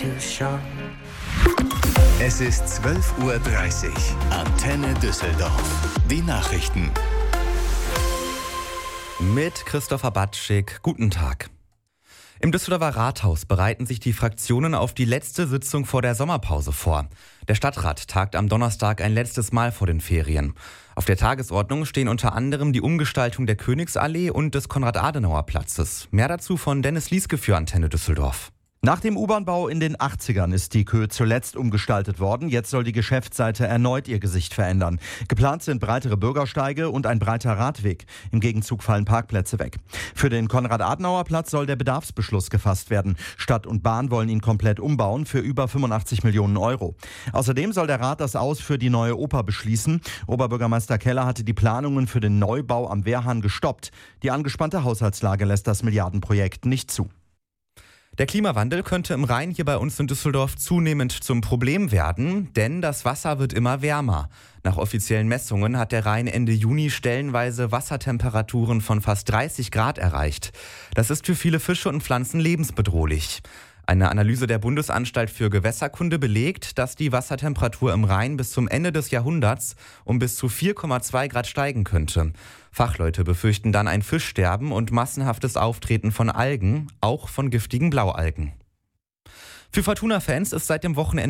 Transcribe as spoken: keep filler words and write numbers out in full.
Es ist zwölf Uhr dreißig. Antenne Düsseldorf. Die Nachrichten. Mit Christopher Batschik. Guten Tag. Im Düsseldorfer Rathaus bereiten sich die Fraktionen auf die letzte Sitzung vor der Sommerpause vor. Der Stadtrat tagt am Donnerstag ein letztes Mal vor den Ferien. Auf der Tagesordnung stehen unter anderem die Umgestaltung der Königsallee und des Konrad-Adenauer-Platzes. Mehr dazu von Dennis Lieske für Antenne Düsseldorf. Nach dem U-Bahn-Bau in den achtzigern ist die Kö zuletzt umgestaltet worden. Jetzt soll die Geschäftsseite erneut ihr Gesicht verändern. Geplant sind breitere Bürgersteige und ein breiter Radweg. Im Gegenzug fallen Parkplätze weg. Für den Konrad-Adenauer-Platz soll der Bedarfsbeschluss gefasst werden. Stadt und Bahn wollen ihn komplett umbauen für über fünfundachtzig Millionen Euro. Außerdem soll der Rat das Aus für die neue Oper beschließen. Oberbürgermeister Keller hatte die Planungen für den Neubau am Wehrhahn gestoppt. Die angespannte Haushaltslage lässt das Milliardenprojekt nicht zu. Der Klimawandel könnte im Rhein hier bei uns in Düsseldorf zunehmend zum Problem werden, denn das Wasser wird immer wärmer. Nach offiziellen Messungen hat der Rhein Ende Juni stellenweise Wassertemperaturen von fast dreißig Grad erreicht. Das ist für viele Fische und Pflanzen lebensbedrohlich. Eine Analyse der Bundesanstalt für Gewässerkunde belegt, dass die Wassertemperatur im Rhein bis zum Ende des Jahrhunderts um bis zu vier Komma zwei Grad steigen könnte. Fachleute befürchten dann ein Fischsterben und massenhaftes Auftreten von Algen, auch von giftigen Blaualgen. Für Fortuna-Fans ist seit dem Wochenende